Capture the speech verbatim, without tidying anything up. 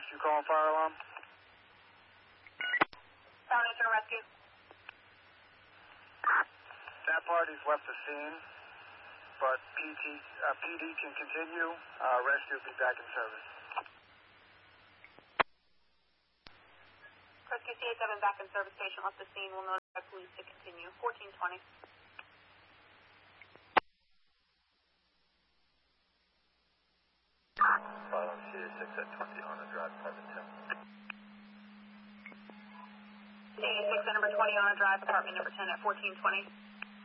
rescue call and fire alarm? Southeastern Rescue. That party's left the scene, but P T, uh, P D can continue. Uh, rescue will be back in service. Rescue C eight seven back in service. Patient left the scene. Will notify police to continue. fourteen twenty. File on C A six at twenty on a drive, apartment ten. C A six at number twenty on a drive, apartment number ten at fourteen twenty.